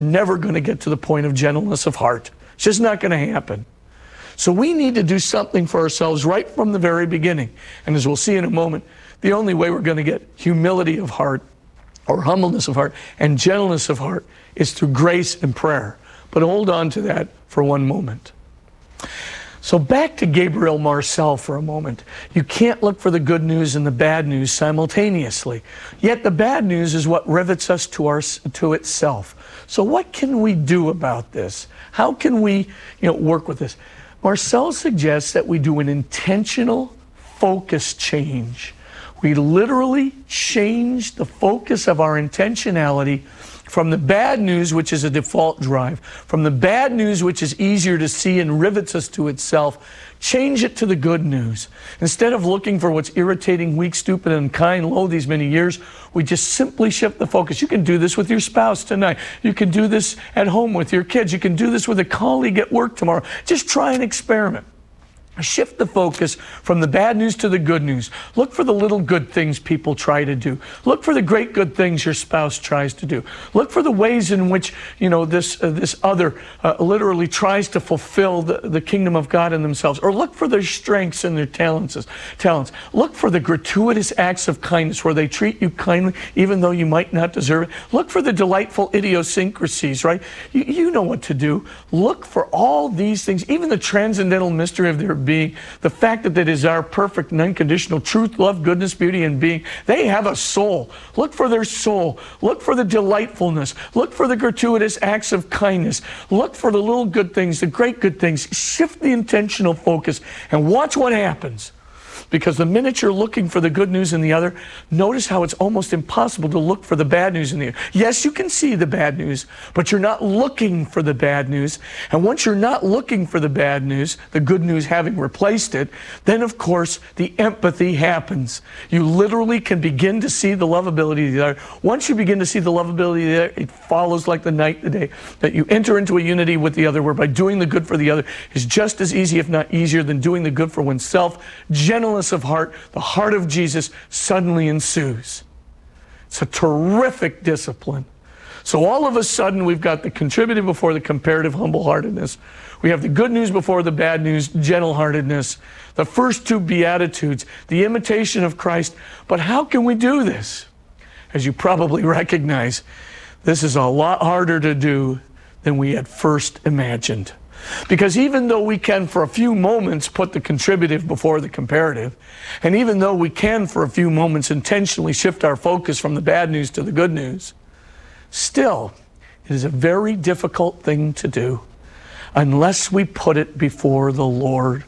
never going to get to the point of gentleness of heart. It's just not going to happen. So we need to do something for ourselves right from the very beginning. And as we'll see in a moment, the only way we're going to get humility of heart or humbleness of heart and gentleness of heart is through grace and prayer. But hold on to that for one moment. So back to Gabriel Marcel for a moment. You can't look for the good news and the bad news simultaneously. Yet the bad news is what rivets us to itself. So what can we do about this? How can we work with this? Marcel suggests that we do an intentional focus change. We literally change the focus of our intentionality from the bad news, which is a default drive, from the bad news, which is easier to see and rivets us to itself, change it to the good news. Instead of looking for what's irritating, weak, stupid, and unkind, lo, these many years, we just simply shift the focus. You can do this with your spouse tonight. You can do this at home with your kids. You can do this with a colleague at work tomorrow. Just try an experiment. Shift the focus from the bad news to the good news. Look for the little good things people try to do. Look for the great good things your spouse tries to do. Look for the ways in which this other literally tries to fulfill the kingdom of God in themselves. Or look for their strengths and their talents. Look for the gratuitous acts of kindness where they treat you kindly even though you might not deserve it. Look for the delightful idiosyncrasies, right? You know what to do. Look for all these things, even the transcendental mystery of their being, the fact that it is our perfect and unconditional truth, love, goodness, beauty, and being. They have a soul. Look for their soul. Look for the delightfulness. Look for the gratuitous acts of kindness. Look for the little good things, the great good things. Shift the intentional focus and watch what happens. Because the minute you're looking for the good news in the other, notice how it's almost impossible to look for the bad news in the other. Yes, you can see the bad news, but you're not looking for the bad news. And once you're not looking for the bad news, the good news having replaced it, then of course the empathy happens. You literally can begin to see the lovability of the other. Once you begin to see the lovability of the other, it follows like the night and the day, that you enter into a unity with the other, whereby doing the good for the other is just as easy, if not easier, than doing the good for oneself. Gentleness of heart, the heart of Jesus, suddenly ensues. It's a terrific discipline. So all of a sudden we've got the contributive before the comparative, humble-heartedness. We have the good news before the bad news, gentle-heartedness. The first two Beatitudes, the imitation of Christ. But how can we do this? As you probably recognize, this is a lot harder to do than we had first imagined. Because even though we can for a few moments put the contributive before the comparative, and even though we can for a few moments intentionally shift our focus from the bad news to the good news, still, it is a very difficult thing to do unless we put it before the Lord.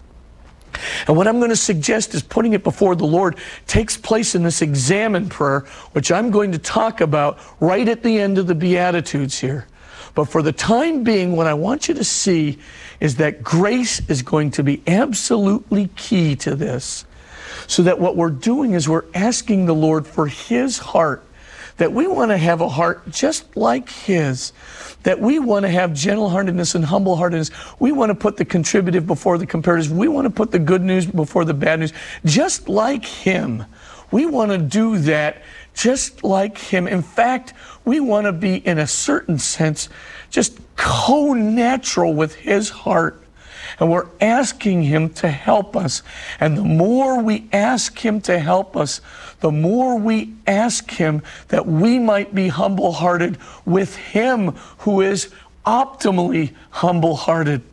And what I'm going to suggest is putting it before the Lord takes place in this examine prayer, which I'm going to talk about right at the end of the Beatitudes here. But for the time being, what I want you to see is that grace is going to be absolutely key to this. So that what we're doing is we're asking the Lord for His heart, that we want to have a heart just like His, that we want to have gentle-heartedness and humble-heartedness. We want to put the contributive before the comparatives. We want to put the good news before the bad news, just like Him. We want to do that just like Him. In fact, we want to be, in a certain sense, just co-natural with His heart. And we're asking Him to help us. And the more we ask Him to help us, the more we ask Him that we might be humble-hearted with Him who is optimally humble-hearted.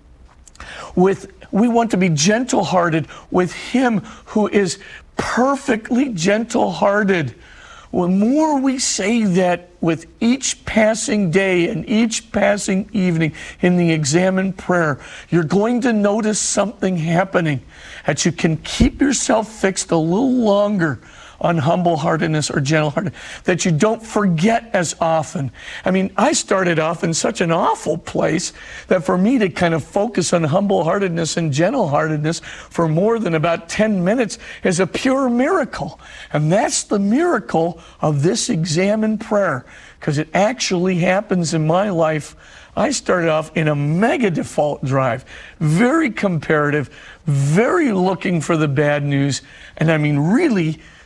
We want to be gentle-hearted with Him who is perfectly gentle-hearted. The more we say that with each passing day and each passing evening in the examine prayer, you're going to notice something happening, that you can keep yourself fixed a little longer on humble-heartedness or gentle-hearted, that you don't forget as often. I mean, I started off in such an awful place that for me to kind of focus on humble-heartedness and gentle-heartedness for more than about 10 minutes is a pure miracle. And that's the miracle of this examine prayer, because it actually happens in my life. I started off in a mega default drive, very comparative, very looking for the bad news, and I mean really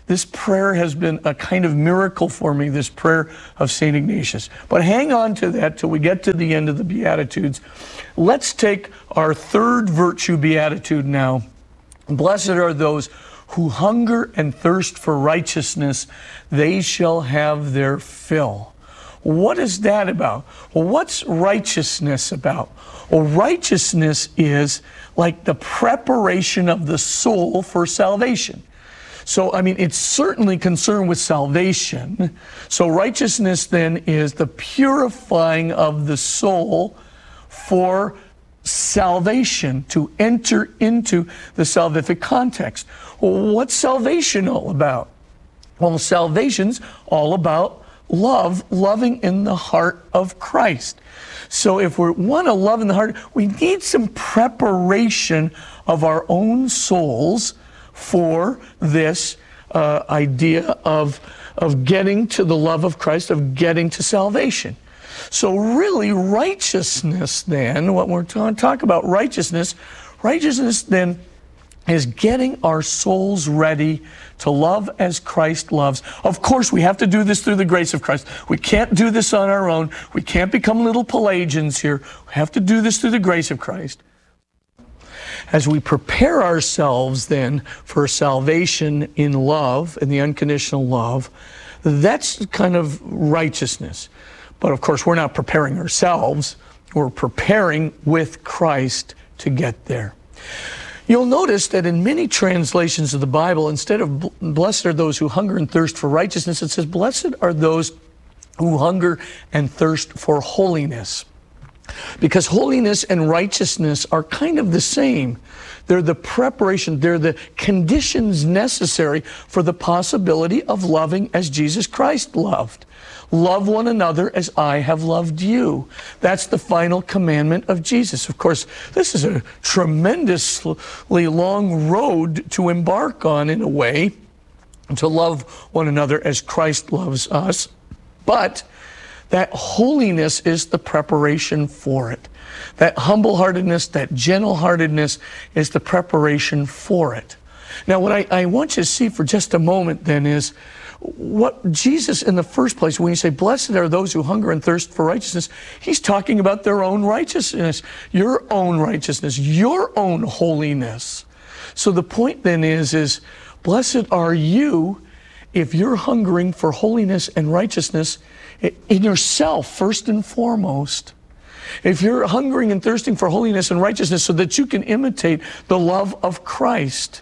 This prayer has been a kind of miracle for me, this prayer of St. Ignatius. But hang on to that till we get to the end of the Beatitudes. Let's take our third virtue beatitude now. Blessed are those who hunger and thirst for righteousness, they shall have their fill. What is that about? Well, what's righteousness about? Well, righteousness is like the preparation of the soul for salvation. So, I mean, it's certainly concerned with salvation. So righteousness then is the purifying of the soul for salvation, to enter into the salvific context. Well, what's salvation all about? Well, salvation's all about love, loving in the heart of Christ. So if we want to love in the heart, we need some preparation of our own souls for this idea of getting to the love of Christ, of getting to salvation. So really, righteousness then, what we're going to talk about, righteousness then is getting our souls ready to love as Christ loves. Of course, we have to do this through the grace of Christ. We can't do this on our own. We can't become little Pelagians here. We have to do this through the grace of Christ. As we prepare ourselves then for salvation in love, in the unconditional love, that's kind of righteousness. But of course, we're not preparing ourselves. We're preparing with Christ to get there. You'll notice that in many translations of the Bible, instead of blessed are those who hunger and thirst for righteousness, it says blessed are those who hunger and thirst for holiness. Because holiness and righteousness are kind of the same. They're the preparation, they're the conditions necessary for the possibility of loving as Jesus Christ loved. Love one another as I have loved you. That's the final commandment of Jesus. Of course, this is a tremendously long road to embark on in a way, to love one another as Christ loves us. But that holiness is the preparation for it. That humble-heartedness, that gentle-heartedness is the preparation for it. Now, what I want you to see for just a moment then is what Jesus, in the first place, when you say, blessed are those who hunger and thirst for righteousness, he's talking about their own righteousness, your own holiness. So the point then is blessed are you if you're hungering for holiness and righteousness in yourself, first and foremost. If you're hungering and thirsting for holiness and righteousness so that you can imitate the love of Christ.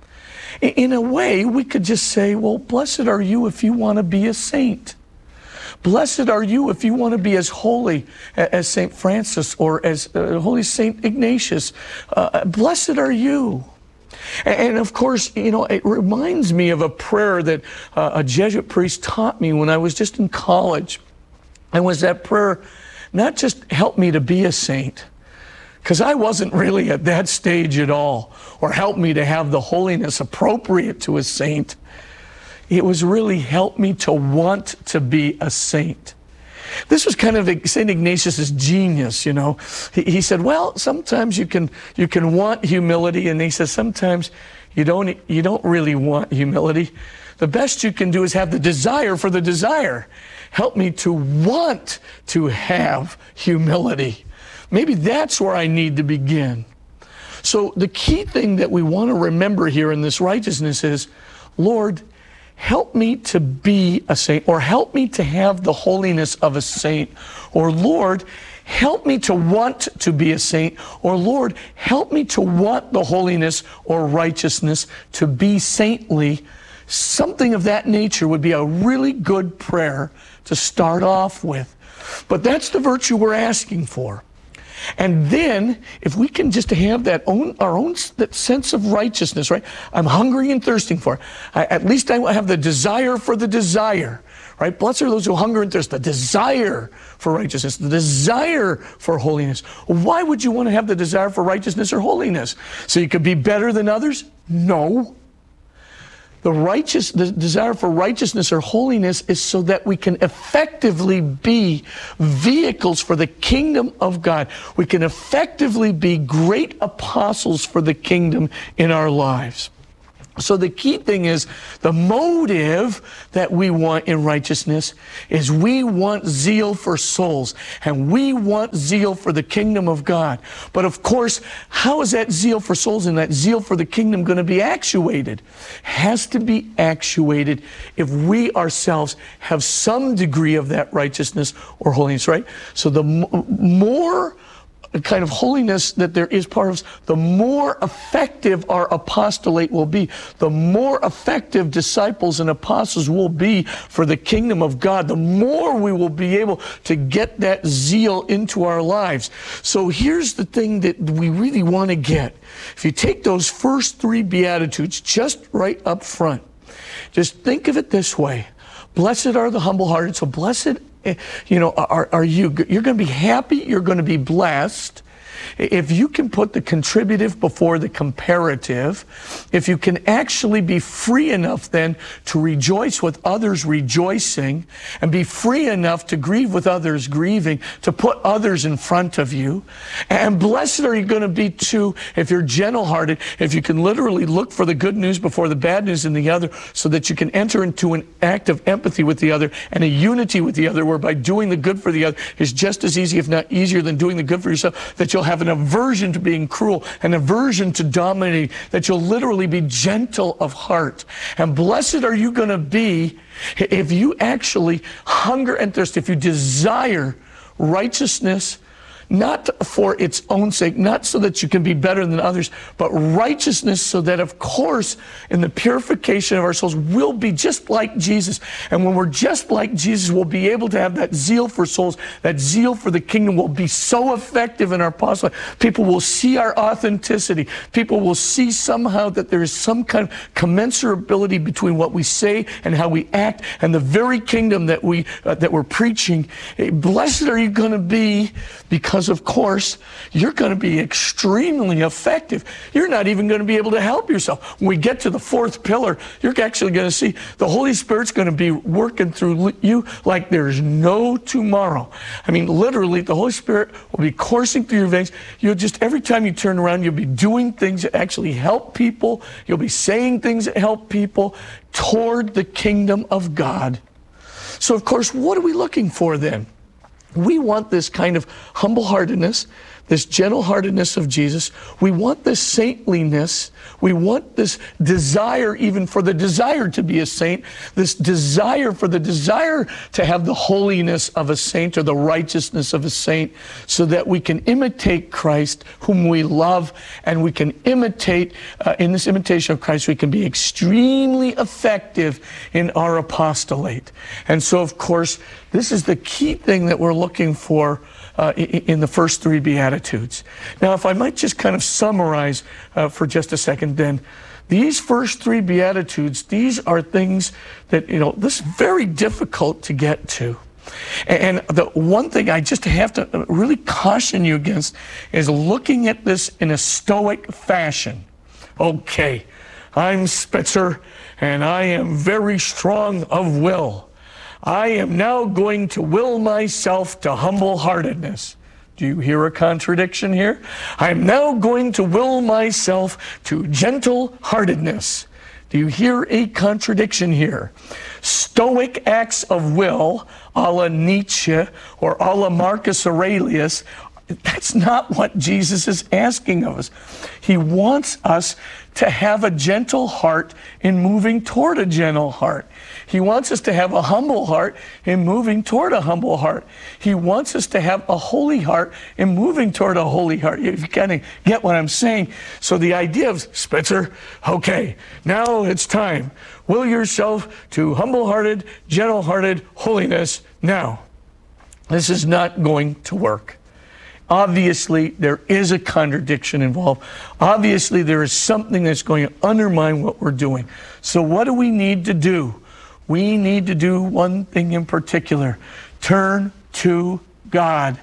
In a way, we could just say, well, blessed are you if you want to be a saint. Blessed are you if you want to be as holy as St. Francis or as Holy St. Ignatius. Blessed are you. And of course, you know, it reminds me of a prayer that a Jesuit priest taught me when I was just in college. And was that prayer, not just help me to be a saint, because I wasn't really at that stage at all, or help me to have the holiness appropriate to a saint. It was really help me to want to be a saint. This was kind of St. Ignatius's genius, you know. He said, well, sometimes you can want humility, and he says sometimes you don't really want humility. The best you can do is have the desire for the desire. Help me to want to have humility. Maybe that's where I need to begin. So the key thing that we want to remember here in this righteousness is, Lord, help me to be a saint, or help me to have the holiness of a saint, or Lord, help me to want to be a saint, or Lord, help me to want the holiness or righteousness to be saintly. Something of that nature would be a really good prayer to start off with. But that's the virtue we're asking for. And then, if we can just have that that sense of righteousness, right? I'm hungry and thirsting for it. At least I have the desire for the desire, right? Blessed are those who hunger and thirst, the desire for righteousness, the desire for holiness. Why would you want to have the desire for righteousness or holiness? So you could be better than others? No. The desire for righteousness or holiness is so that we can effectively be vehicles for the kingdom of God. We can effectively be great apostles for the kingdom in our lives. So the key thing is the motive that we want in righteousness is we want zeal for souls, and we want zeal for the kingdom of God. But of course, how is that zeal for souls and that zeal for the kingdom going to be actuated? Has to be actuated if we ourselves have some degree of that righteousness or holiness, right? So the more kind of holiness that there is part of us, the more effective our apostolate will be, the more effective disciples and apostles will be for the kingdom of God, the more we will be able to get that zeal into our lives. So here's the thing that we really want to get. If you take those first 3 Beatitudes just right up front, just think of it this way. Blessed are the humble-hearted. So blessed, are you. You're going to be happy. You're going to be blessed. If you can put the contributive before the comparative, if you can actually be free enough then to rejoice with others rejoicing, and be free enough to grieve with others grieving, to put others in front of you. And blessed are you going to be too if you're gentle-hearted, if you can literally look for the good news before the bad news in the other, so that you can enter into an act of empathy with the other and a unity with the other, whereby doing the good for the other is just as easy, if not easier, than doing the good for yourself, that you'll have an aversion to being cruel, an aversion to dominating, that you'll literally be gentle of heart. And blessed are you going to be if you actually hunger and thirst, if you desire righteousness, not for its own sake, not so that you can be better than others, but righteousness so that, of course, in the purification of our souls, we'll be just like Jesus. And when we're just like Jesus, we'll be able to have that zeal for souls, that zeal for the kingdom will be so effective in our apostolate. People will see our authenticity. People will see somehow that there is some kind of commensurability between what we say and how we act and the very kingdom that we're preaching. Blessed are you going to be, because of course, you're going to be extremely effective. You're not even going to be able to help yourself. When we get to the 4th pillar, you're actually going to see the Holy Spirit's going to be working through you like there's no tomorrow. I mean, literally, the Holy Spirit will be coursing through your veins. You'll just, every time you turn around, you'll be doing things that actually help people. You'll be saying things that help people toward the kingdom of God. So, of course, what are we looking for then? We want this kind of humble-heartedness, this gentle-heartedness of Jesus. We want this saintliness. We want this desire, even for the desire to be a saint, this desire for the desire to have the holiness of a saint or the righteousness of a saint, so that we can imitate Christ, whom we love, and we can imitate, in this imitation of Christ, we can be extremely effective in our apostolate. And so, of course, this is the key thing that we're looking for in the first 3 Beatitudes. Now, if I might just kind of summarize for just a second then, these first 3 Beatitudes, these are things that, this is very difficult to get to. And the one thing I just have to really caution you against is looking at this in a stoic fashion. Okay, I'm Spitzer, and I am very strong of will. I am now going to will myself to humble-heartedness. Do you hear a contradiction here? I am now going to will myself to gentle-heartedness. Do you hear a contradiction here? Stoic acts of will, a la Nietzsche or a la Marcus Aurelius, that's not what Jesus is asking of us. He wants us to have a gentle heart in moving toward a gentle heart. He wants us to have a humble heart in moving toward a humble heart. He wants us to have a holy heart in moving toward a holy heart. You kind of get what I'm saying. So the idea of Spitzer, okay, now it's time. Will yourself to humble-hearted, gentle-hearted holiness now. This is not going to work. Obviously, there is a contradiction involved. Obviously, there is something that's going to undermine what we're doing. So what do we need to do? We need to do one thing in particular. Turn to God.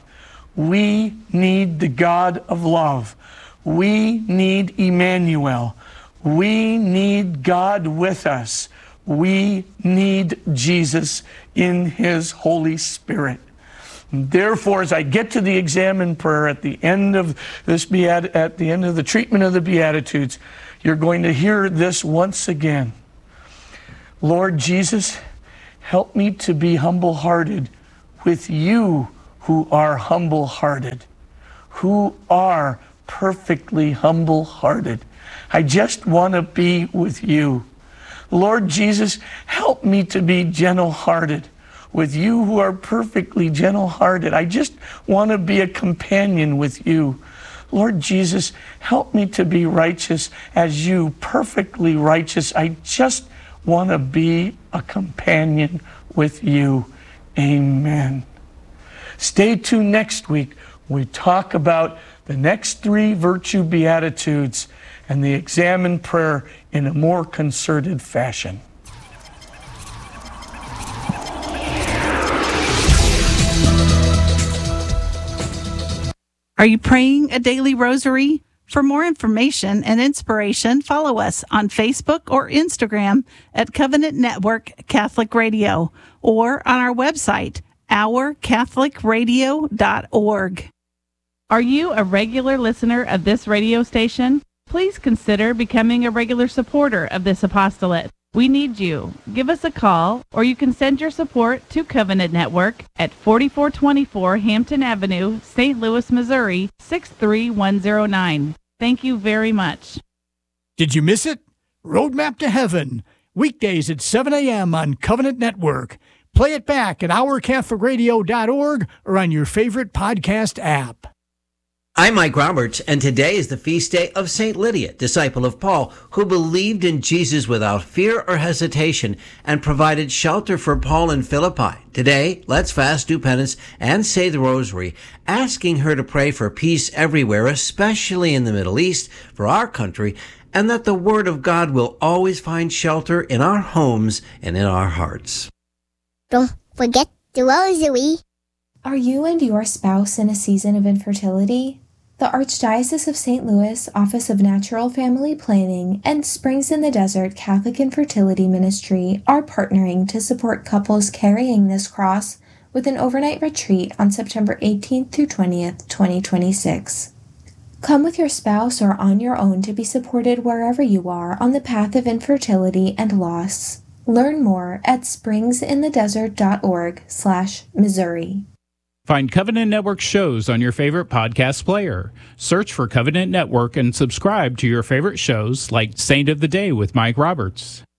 We need the God of love. We need Emmanuel. We need God with us. We need Jesus in His Holy Spirit. Therefore, as I get to the examen prayer at the end of this at the end of the treatment of the Beatitudes, you're going to hear this once again. Lord Jesus, help me to be humble-hearted with you who are humble-hearted, who are perfectly humble-hearted. I just want to be with you. Lord Jesus, help me to be gentle-hearted with you who are perfectly gentle-hearted. I just want to be a companion with you. Lord Jesus, help me to be righteous as you, perfectly righteous. I just want to be a companion with you. Amen. Stay tuned next week. We talk about the next 3 virtue beatitudes and the examine prayer in a more concerted fashion. Are you praying a daily rosary? For more information and inspiration, follow us on Facebook or Instagram at Covenant Network Catholic Radio or on our website, ourcatholicradio.org. Are you a regular listener of this radio station? Please consider becoming a regular supporter of this apostolate. We need you. Give us a call, or you can send your support to Covenant Network at 4424 Hampton Avenue, St. Louis, Missouri, 63109. Thank you very much. Did you miss it? Roadmap to Heaven, weekdays at 7 a.m. on Covenant Network. Play it back at ourcatholicradio.org or on your favorite podcast app. I'm Mike Roberts, and today is the feast day of St. Lydia, disciple of Paul, who believed in Jesus without fear or hesitation and provided shelter for Paul in Philippi. Today, let's fast, do penance, and say the rosary, asking her to pray for peace everywhere, especially in the Middle East, for our country, and that the Word of God will always find shelter in our homes and in our hearts. Don't forget the rosary. Are you and your spouse in a season of infertility? The Archdiocese of St. Louis Office of Natural Family Planning and Springs in the Desert Catholic Infertility Ministry are partnering to support couples carrying this cross with an overnight retreat on September 18th through 20th, 2026. Come with your spouse or on your own to be supported wherever you are on the path of infertility and loss. Learn more at springsinthedesert.org/Missouri. Find Covenant Network shows on your favorite podcast player. Search for Covenant Network and subscribe to your favorite shows like Saint of the Day with Mike Roberts.